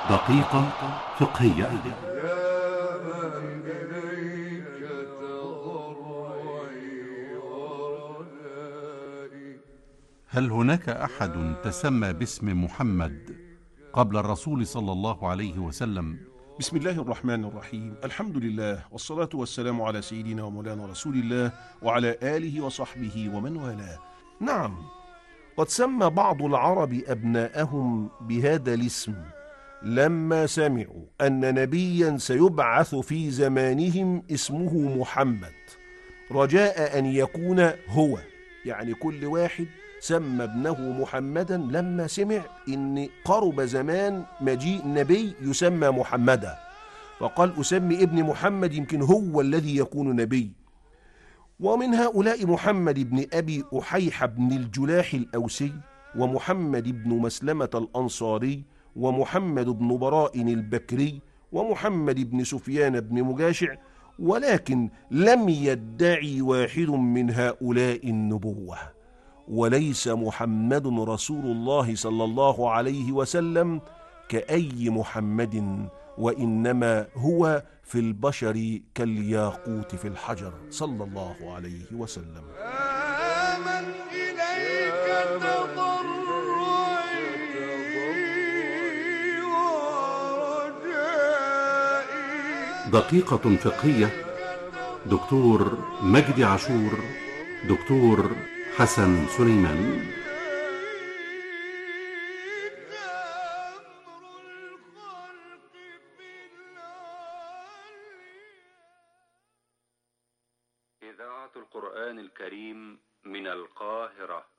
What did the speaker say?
دقيقة فقهية. يا من إليك تضرعي ورجائي. هل هناك أحد تسمى باسم محمد قبل الرسول صلى الله عليه وسلم؟ بسم الله الرحمن الرحيم. الحمد لله والصلاة والسلام على سيدنا ومولانا رسول الله وعلى آله وصحبه ومن والاه. نعم، قد سمى بعض العرب أبناءهم بهذا الاسم لما سمعوا أن نبيا سيبعث في زمانهم اسمه محمد، رجاء أن يكون هو. يعني كل واحد سمى ابنه محمدا لما سمع إن قرب زمان مجيء نبي يسمى محمدا، فقال أسمي ابن محمد يمكن هو الذي يكون نبي. ومن هؤلاء محمد بن أبي أحيح بن الجلاح الأوسي، ومحمد بن مسلمة الأنصاري، ومحمد بن براء البكري، ومحمد بن سفيان بن مجاشع، ولكن لم يدعي واحد من هؤلاء النبوة. وليس محمد رسول الله صلى الله عليه وسلم كأي محمد، وإنما هو في البشر كالياقوت في الحجر صلى الله عليه وسلم. من إليك تضرعي ورجائي. دقيقة فقهية. دكتور مجدي عاشور، دكتور حسن سليمان. إذاعة القرآن الكريم من القاهرة.